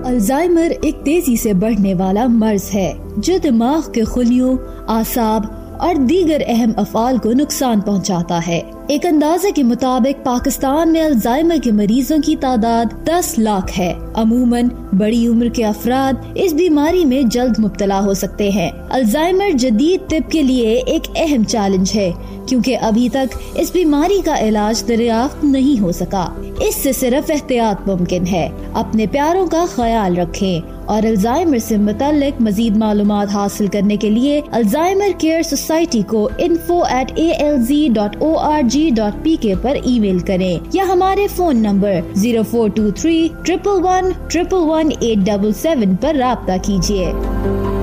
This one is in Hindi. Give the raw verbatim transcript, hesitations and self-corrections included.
अल्जाइमर एक तेजी से बढ़ने वाला मर्ज है जो दिमाग के खुलियों, आसाब और दीगर अहम अफ़आल को नुकसान पहुंचाता है। एक अंदाजे के मुताबिक पाकिस्तान में अल्जाइमर के मरीजों की तादाद दस लाख है। अमूमन बड़ी उम्र के अफराद इस बीमारी में जल्द मुब्तला हो सकते हैं। अल्जाइमर जदीद तिब के लिए एक अहम चैलेंज है क्योंकि अभी तक इस बीमारी का इलाज दरियाफ्त नहीं हो सका। इससे सिर्फ एहतियात मुमकिन है। अपने प्यारों का ख्याल रखें और अल्जाइमर से मुताल्लिक मजीद मालूमात हासिल करने के लिए अल्जाइमर केयर सोसाइटी को info at A L G dot O R G dot P के पर ईमेल करें या हमारे phone number zero four to three triple one triple one eight double seven पर राब्ता कीजिए।